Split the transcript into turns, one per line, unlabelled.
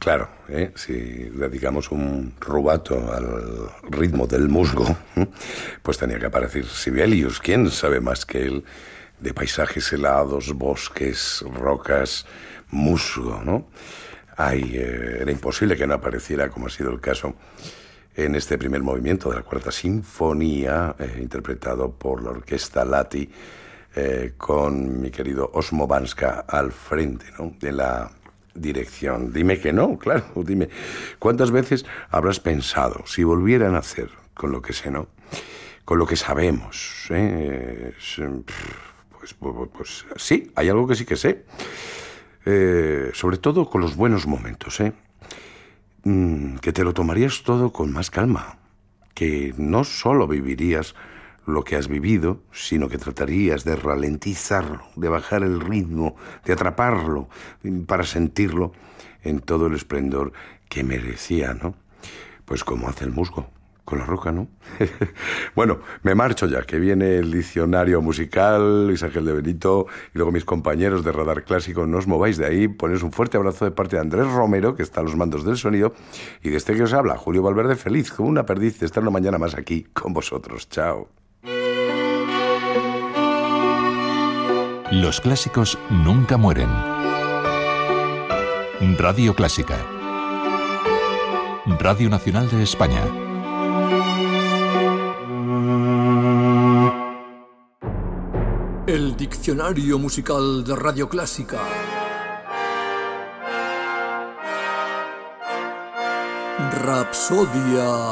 Claro, si dedicamos un rubato al ritmo del musgo, pues tenía que aparecer Sibelius. ¿Quién sabe más que él de paisajes helados, bosques, rocas, musgo, ¿no? Era imposible que no apareciera, como ha sido el caso en este primer movimiento de la Cuarta Sinfonía, interpretado por la Orquesta Lati, con mi querido Osmo Banska al frente, ¿no?, de la dirección. Dime que no, claro, dime. ¿Cuántas veces habrás pensado, si volvieran a hacer con lo que sé, ¿no?, con lo que sabemos, pues sí, hay algo que sí que sé. Sobre todo con los buenos momentos, que te lo tomarías todo con más calma, que no solo vivirías lo que has vivido, sino que tratarías de ralentizarlo, de bajar el ritmo, de atraparlo, para sentirlo en todo el esplendor que merecía, ¿no? Pues como hace el musgo con la roca, ¿no? Bueno, me marcho ya, que viene el diccionario musical, Luis Ángel de Benito, y luego mis compañeros de Radar Clásico. No os mováis de ahí. Ponéis un fuerte abrazo de parte de Andrés Romero, que está a los mandos del sonido, y de este que os habla, Julio Valverde, feliz como una perdiz de estar una mañana más aquí con vosotros. Chao.
Los clásicos nunca mueren. Radio Clásica. Radio Nacional de España.
El diccionario musical de Radio Clásica. Rapsodia.